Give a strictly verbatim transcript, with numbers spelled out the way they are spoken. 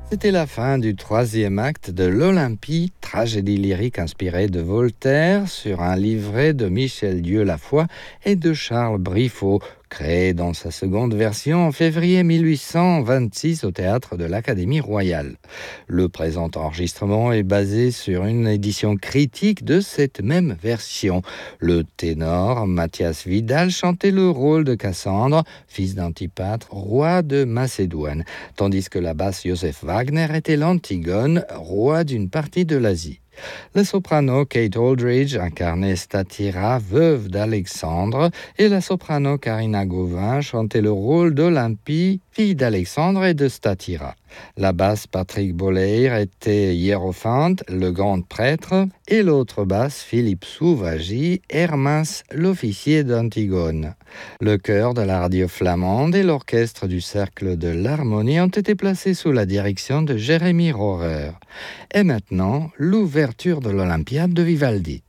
C'était la fin du troisième acte de l'Olympie, tragédie lyrique inspirée de Voltaire sur un livret de Michel Dieulafoy et de Charles Briffaut, créé dans sa seconde version en février mille huit cent vingt-six au théâtre de l'Académie royale. Le présent enregistrement est basé sur une édition critique de cette même version. Le ténor Mathias Vidal chantait le rôle de Cassandre, fils d'Antipatre, roi de Macédoine, tandis que la basse Joseph Wagner était l'Antigone, roi d'une partie de l'Asie. La soprano Kate Aldridge incarnait Statira, veuve d'Alexandre, et la soprano Karina Gauvin chantait le rôle d'Olympie, fille d'Alexandre et de Statira. La basse Patrick Boller était Hiérophante, le grand prêtre, et l'autre basse Philippe Souvagi, Hermas, l'officier d'Antigone. Le chœur de la radio flamande et l'orchestre du Cercle de l'Harmonie ont été placés sous la direction de Jérémy Rohrer. Et maintenant, l'ouverture de l'Olympiade de Vivaldi.